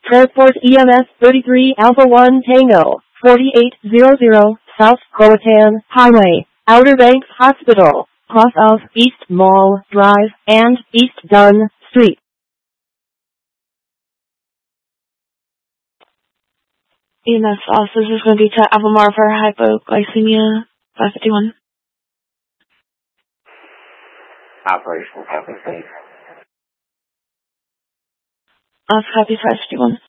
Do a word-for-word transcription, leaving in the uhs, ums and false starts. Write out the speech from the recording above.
Transport E M S thirty-three Alpha one Tango, forty-eight hundred, South Croatan Highway, Outer Banks Hospital, cross of East Mall Drive and East Dunn Street. E M S also is going to be to Albemarle for hypoglycemia, five fifty-one. Operational copy, please. Off copy, five fifty-one.